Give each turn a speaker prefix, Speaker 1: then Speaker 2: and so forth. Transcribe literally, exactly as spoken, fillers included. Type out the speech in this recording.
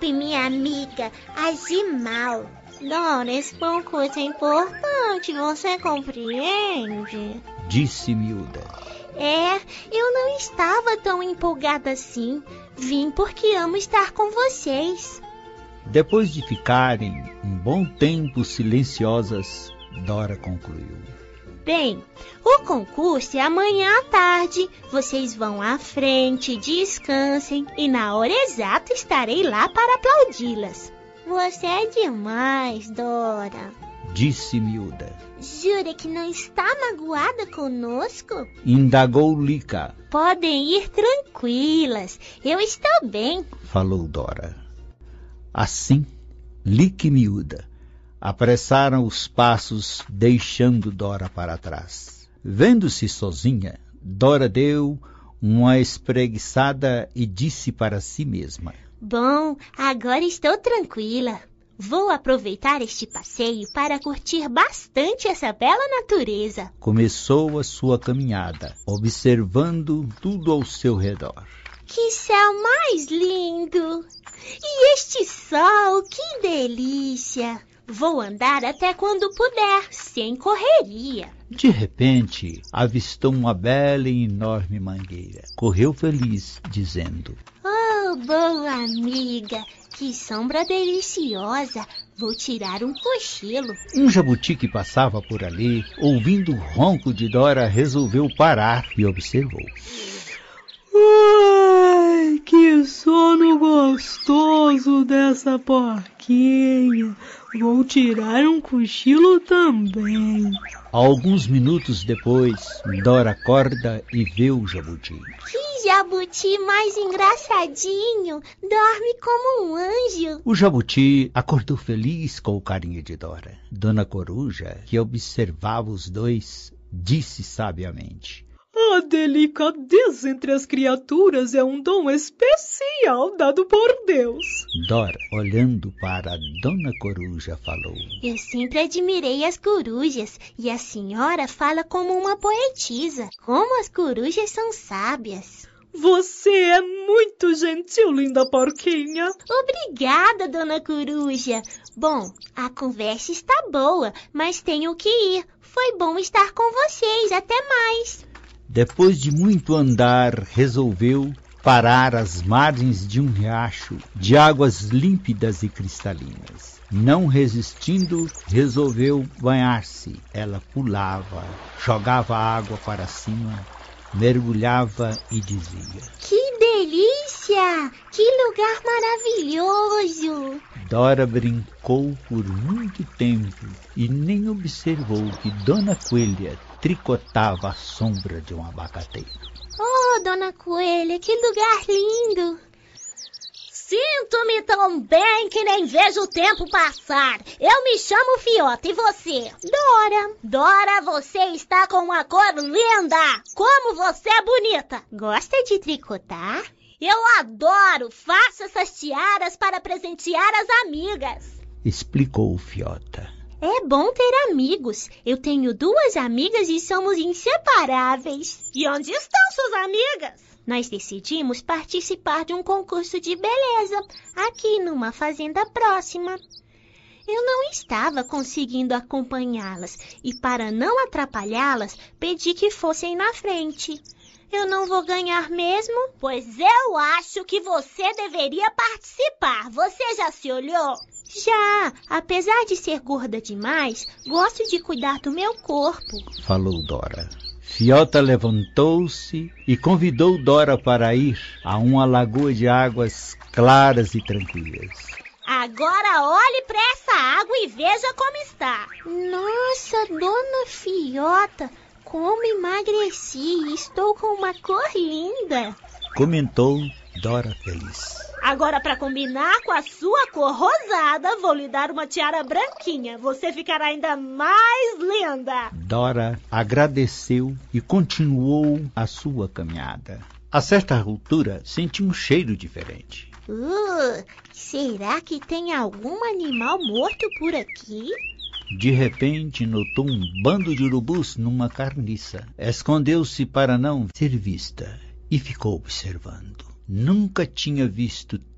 Speaker 1: sempre minha amiga agi mal.
Speaker 2: Dora, esse concurso é importante, você compreende?
Speaker 3: Disse Miúda.
Speaker 1: É, eu não estava tão empolgada assim. Vim porque amo estar com vocês.
Speaker 3: Depois de ficarem um bom tempo silenciosas, Dora concluiu.
Speaker 1: Bem, o concurso é amanhã à tarde. Vocês vão à frente, descansem e na hora exata estarei lá para aplaudi-las.
Speaker 2: Você é demais, Dora.
Speaker 3: Disse Miúda.
Speaker 1: Jura que não está magoada conosco?
Speaker 3: Indagou Lica.
Speaker 1: Podem ir tranquilas, eu estou bem.
Speaker 3: Falou Dora. Assim, Lica e Miúda apressaram os passos, deixando Dora para trás. Vendo-se sozinha, Dora deu uma espreguiçada e disse para si mesma.
Speaker 1: Bom, agora estou tranquila. Vou aproveitar este passeio para curtir bastante essa bela natureza.
Speaker 3: Começou a sua caminhada, observando tudo ao seu redor.
Speaker 1: Que céu mais lindo! E este sol, que delícia! Vou andar até quando puder, sem correria.
Speaker 3: De repente, avistou uma bela e enorme mangueira. Correu feliz, dizendo...
Speaker 1: Oh, boa amiga, que sombra deliciosa. Vou tirar um cochilo.
Speaker 3: Um jabuti que passava por ali, ouvindo o ronco de Dora, resolveu parar e observou.
Speaker 4: Ai, que sono gostoso dessa porquinha. Vou tirar um cochilo também.
Speaker 3: Alguns minutos depois, Dora acorda e vê o jabuti.
Speaker 1: Que jabuti mais engraçadinho! Dorme como um anjo.
Speaker 3: O jabuti acordou feliz com o carinho de Dora. Dona Coruja, que observava os dois, disse sabiamente.
Speaker 4: A delicadeza entre as criaturas é um dom especial dado por Deus.
Speaker 3: Dora, olhando para Dona Coruja, falou.
Speaker 1: Eu sempre admirei as corujas e a senhora fala como uma poetisa. Como as corujas são sábias.
Speaker 4: Você é muito gentil, linda porquinha.
Speaker 1: Obrigada, Dona Coruja. Bom, a conversa está boa, mas tenho que ir. Foi bom estar com vocês. Até mais.
Speaker 3: Depois de muito andar, resolveu parar às margens de um riacho de águas límpidas e cristalinas. Não resistindo, resolveu banhar-se. Ela pulava, jogava água para cima, mergulhava e dizia...
Speaker 1: Que delícia! Que lugar maravilhoso!
Speaker 3: Dora brincou por muito tempo e nem observou que Dona Coelha tricotava a sombra de um abacateiro.
Speaker 1: Oh, Dona Coelha, que lugar lindo! Sinto-me tão bem que nem vejo o tempo passar. Eu me chamo Fiota, e você? Dora. Dora, você está com uma cor linda. Como você é bonita. Gosta de tricotar? Eu adoro. Faço essas tiaras para presentear as amigas.
Speaker 3: Explicou Fiota.
Speaker 1: É bom ter amigos. Eu tenho duas amigas e somos inseparáveis. E onde estão suas amigas? Nós decidimos participar de um concurso de beleza, aqui numa fazenda próxima. Eu não estava conseguindo acompanhá-las e, para não atrapalhá-las, pedi que fossem na frente. Eu não vou ganhar mesmo? Pois eu acho que você deveria participar. Você já se olhou? Já. Apesar de ser gorda demais, gosto de cuidar do meu corpo.
Speaker 3: Falou Dora. Fiota levantou-se e convidou Dora para ir a uma lagoa de águas claras e tranquilas.
Speaker 1: Agora olhe para essa água e veja como está. Nossa, Dona Fiota, como emagreci. Estou com uma cor linda.
Speaker 3: Comentou Dora feliz.
Speaker 1: Agora, para combinar com a sua cor rosada, vou lhe dar uma tiara branquinha. Você ficará ainda mais linda.
Speaker 3: Dora agradeceu e continuou a sua caminhada. A certa altura, sentiu um cheiro diferente.
Speaker 1: Uh, será que tem algum animal morto por aqui?
Speaker 3: De repente, notou um bando de urubus numa carniça. Escondeu-se para não ser vista e ficou observando. Nunca tinha visto